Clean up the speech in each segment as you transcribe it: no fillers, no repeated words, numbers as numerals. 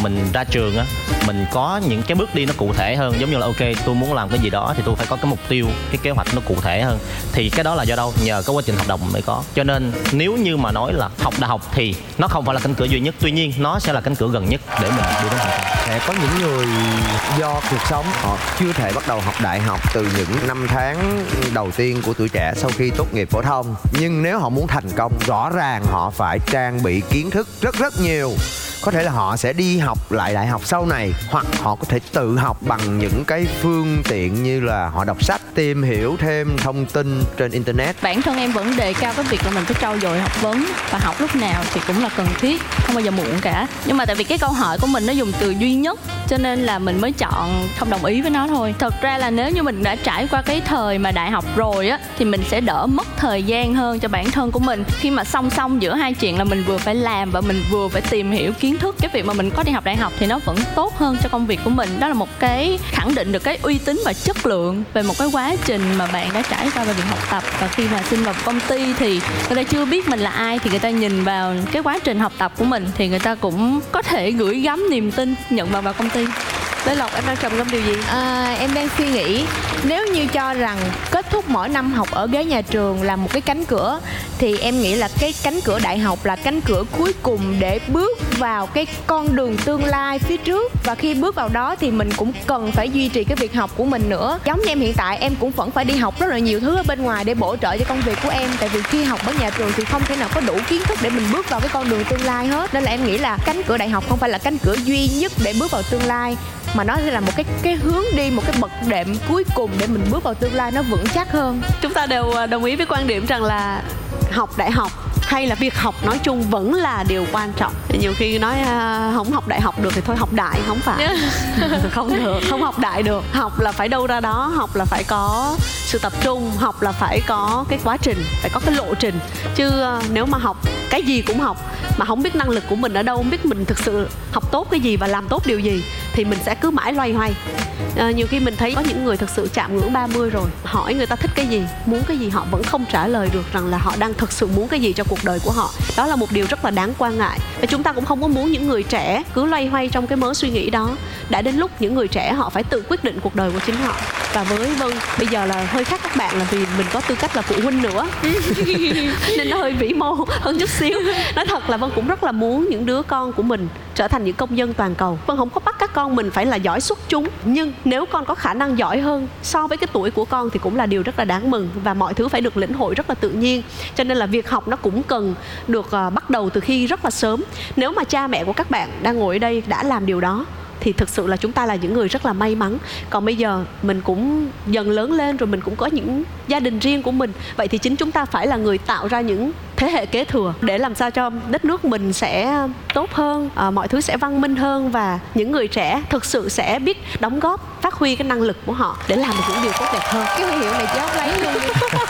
mình ra trường á, mình có những cái bước đi nó cụ thể hơn, giống như là ok tôi muốn làm cái gì đó thì tôi phải có cái mục tiêu, cái kế hoạch nó cụ thể hơn. Thì cái đó là do đâu? Nhờ có quá trình học đồng mới có. Cho nên nếu như mà nói là học đại học thì nó không phải là cánh cửa duy nhất, tuy nhiên nó sẽ là cánh cửa gần nhất để mình đi đến thành công. Sẽ có những người do cuộc sống họ chưa thể bắt đầu học đại học từ những năm tháng đầu tiên của tuổi trẻ sau khi tốt nghiệp phổ thông, nhưng nếu họ muốn thành công rõ ràng họ phải trang bị kiến thức rất nhiều. Có thể là họ sẽ đi học lại đại học sau này, hoặc họ có thể tự học bằng những cái phương tiện như là họ đọc sách, tìm hiểu thêm thông tin trên internet. Bản thân em vẫn đề cao cái việc là mình phải trau dồi học vấn, và học lúc nào thì cũng là cần thiết, không bao giờ muộn cả. Nhưng mà tại vì cái câu hỏi của mình nó dùng từ duy nhất, cho nên là mình mới chọn không đồng ý với nó thôi. Thật ra là nếu như mình đã trải qua cái thời mà đại học rồi á, thì mình sẽ đỡ mất thời gian hơn cho bản thân của mình. Khi mà song song giữa hai chuyện là mình vừa phải làm và mình vừa phải tìm hiểu kiến thức, cái việc mà mình có đi học đại học thì nó vẫn tốt hơn cho công việc của mình. Đó là một cái khẳng định được cái uy tín và chất lượng về một cái quá trình mà bạn đã trải qua về việc học tập. Và khi mà xin vào công ty thì người ta chưa biết mình là ai, thì người ta nhìn vào cái quá trình học tập của mình thì người ta cũng có thể gửi gắm niềm tin nhận vào công ty. Lê Lộc, em đang trầm ngâm điều gì? Em đang suy nghĩ, nếu như cho rằng kết thúc mỗi năm học ở ghế nhà trường là một cái cánh cửa, thì em nghĩ là cái cánh cửa đại học là cánh cửa cuối cùng để bước vào cái con đường tương lai phía trước. Và khi bước vào đó thì mình cũng cần phải duy trì cái việc học của mình nữa. Giống như em hiện tại, em cũng vẫn phải đi học rất là nhiều thứ ở bên ngoài để bổ trợ cho công việc của em. Tại vì khi học ở nhà trường thì không thể nào có đủ kiến thức để mình bước vào cái con đường tương lai hết. Nên là em nghĩ là cánh cửa đại học không phải là cánh cửa duy nhất để bước vào tương lai, mà nó sẽ là một cái hướng đi, một cái bậc đệm cuối cùng để mình bước vào tương lai nó vững chắc hơn. Chúng ta đều đồng ý với quan điểm rằng là học đại học hay là việc học nói chung vẫn là điều quan trọng. Nhiều khi nói không học đại học được thì thôi học đại, không phải. Không được, không học đại được. Học là phải đâu ra đó, học là phải có sự tập trung, học là phải có cái quá trình, phải có cái lộ trình. Chứ nếu mà học cái gì cũng học mà không biết năng lực của mình ở đâu, không biết mình thực sự học tốt cái gì và làm tốt điều gì, thì mình sẽ cứ mãi loay hoay. Nhiều khi mình thấy có những người thực sự chạm ngưỡng 30 rồi, hỏi người ta thích cái gì, muốn cái gì, họ vẫn không trả lời được rằng là họ đang thực sự muốn cái gì cho cuộc đời của họ. Đó là một điều rất là đáng quan ngại. Và chúng ta cũng không có muốn những người trẻ cứ loay hoay trong cái mớ suy nghĩ đó. Đã đến lúc những người trẻ họ phải tự quyết định cuộc đời của chính họ. Và với Vân bây giờ là hơi khác các bạn là vì mình có tư cách là phụ huynh nữa nên nó hơi vĩ mô hơn chút xíu. Nói thật là Vân cũng rất là muốn những đứa con của mình trở thành những công dân toàn cầu. Vân không có bắt các con mình phải là giỏi xuất chúng, nhưng nếu con có khả năng giỏi hơn so với cái tuổi của con thì cũng là điều rất là đáng mừng. Và mọi thứ phải được lĩnh hội rất là tự nhiên. Cho nên là việc học nó cũng cần được bắt đầu từ khi rất là sớm. Nếu mà cha mẹ của các bạn đang ngồi ở đây đã làm điều đó thì thực sự là chúng ta là những người rất là may mắn. Còn bây giờ mình cũng dần lớn lên rồi, mình cũng có những gia đình riêng của mình. Vậy thì chính chúng ta phải là người tạo ra những thế hệ kế thừa để làm sao cho đất nước mình sẽ tốt hơn, mọi thứ sẽ văn minh hơn, và những người trẻ thực sự sẽ biết đóng góp, phát huy cái năng lực của họ để làm được những điều tốt đẹp hơn. Cái huy hiệu này chốt lấy luôn đi.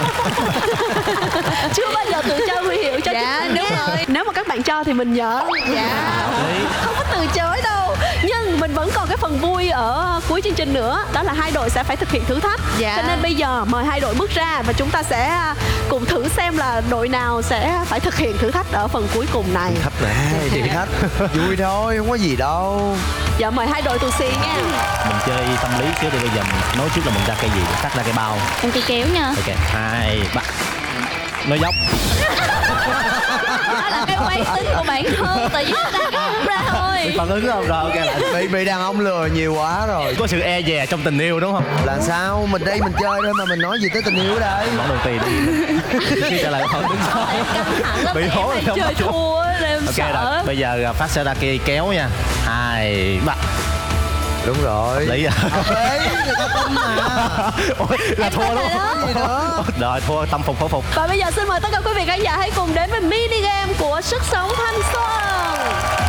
Chưa bao giờ tự cho huy hiệu cho dạ đúng rồi. Nếu mà các bạn cho thì mình nhớ. Dạ không có từ chối đâu. Nhưng mình vẫn còn cái phần vui ở cuối chương trình nữa, đó là hai đội sẽ phải thực hiện thử thách. Dạ. Cho nên bây giờ mời hai đội bước ra và chúng ta sẽ cùng thử xem là đội nào sẽ phải thực hiện thử thách ở phần cuối cùng này. Thách này, thử thách vui thôi, không có gì đâu. Dạ mời hai đội tù xì nha. Mình chơi tâm lý xíu thì bây giờ mình nói trước là mình ra cây gì, cắt ra cây bao. Em cây kéo nha. Ok, 2, 3. Nói dốc. Đó là cái quay tính của bản thân, tại vì người ta cắt ra thôi. Phản ứng không? Rồi ok lại. Bị đàn ông lừa nhiều quá rồi. Có sự e dè trong tình yêu đúng không? Là sao? Mình đây mình chơi thôi mà mình nói gì tới tình yêu ở đây. Món đầu tiên đi. Khi trả lời câu hỏi đúng sai. Bị hố rồi không? Chơi thua em ok sợ. rồi, bây giờ Phát sẽ ra cây kéo nha. 2, 3. Đúng rồi. Lý à? Đấy, người ta tin mà. Ôi, là thua luôn. Gì nữa? Rồi thua, tâm phục khẩu phục. Và bây giờ xin mời tất cả quý vị khán giả hãy cùng đến với mini game của Sức Sống Thanh Xuân.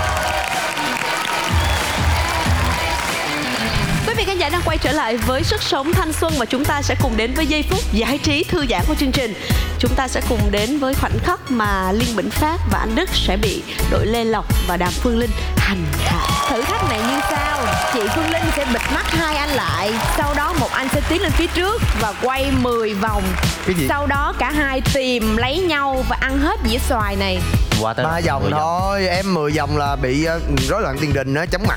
Quý vị khán giả đang quay trở lại với Sức Sống Thanh Xuân và chúng ta sẽ cùng đến với giây phút giải trí thư giãn của chương trình. Chúng ta sẽ cùng đến với khoảnh khắc mà Liên Bỉnh Phát và anh Đức sẽ bị đội Lê Lộc và Đàm Phương Linh hành hạ. Thử thách này như sau: chị Phương Linh sẽ bịt mắt hai anh lại, sau đó một anh sẽ tiến lên phía trước và quay 10 vòng. Cái gì? Sau đó cả hai tìm lấy nhau và ăn hết dĩa xoài này. Qua tới 3 vòng thôi, em 10 vòng là bị rối loạn tiền đình á, chóng mặt